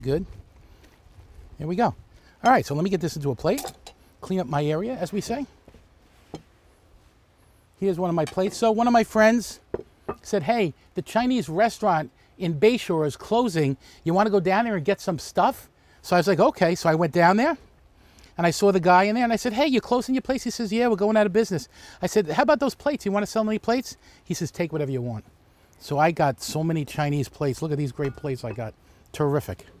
Good. Here we go. All right, so let me get this into a plate. Clean up my area, as we say. Here's one of my plates. So one of my friends said, hey, the Chinese restaurant in Bayshore is closing. You want to go down there and get some stuff? So I was like, okay. So I went down there and I saw the guy in there and I said, hey, you're closing your place? He says, yeah, we're going out of business. I said, how about those plates? You want to sell any plates? He says, take whatever you want. So I got so many Chinese plates. Look at these great plates I got. Terrific.